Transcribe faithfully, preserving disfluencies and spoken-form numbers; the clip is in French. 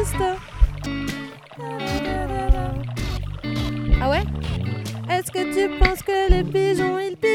triste. Ah ouais? Est-ce que tu penses que les pigeons ils piquent?